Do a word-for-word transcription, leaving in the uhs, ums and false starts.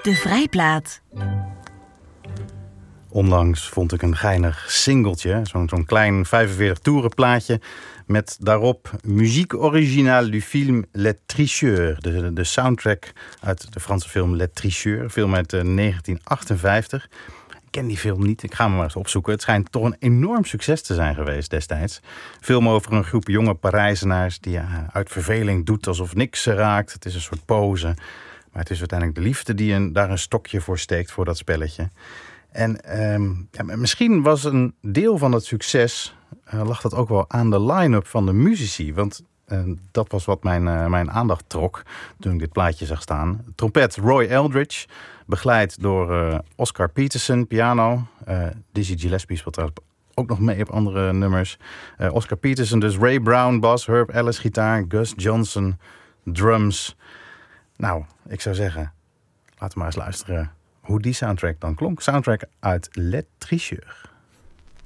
De Vrijplaat. Onlangs vond ik een geinig singeltje, zo'n, zo'n klein vijfenveertig toeren plaatje, met daarop muziek originale du film Les Tricheurs. De, de soundtrack uit de Franse film Les Tricheurs, een film uit uh, negentien achtenvijftig. Ik ken die film niet, ik ga hem maar eens opzoeken. Het schijnt toch een enorm succes te zijn geweest destijds. Film over een groep jonge Parijzenaars die uh, uit verveling doet alsof niks ze raakt. Het is een soort pose. Maar het is uiteindelijk de liefde die een, daar een stokje voor steekt voor dat spelletje. En um, ja, misschien was een deel van het succes, uh, lag dat ook wel aan de line-up van de muzici. Want uh, dat was wat mijn, uh, mijn aandacht trok toen ik dit plaatje zag staan. Trompet Roy Eldridge, begeleid door uh, Oscar Peterson, piano. Uh, Dizzy Gillespie speelt trouwens ook nog mee op andere nummers. Uh, Oscar Peterson, dus Ray Brown, bas, Herb Ellis, gitaar, Gus Johnson, drums. Nou, ik zou zeggen, laten we maar eens luisteren hoe die soundtrack dan klonk. Soundtrack uit Les Tricheurs.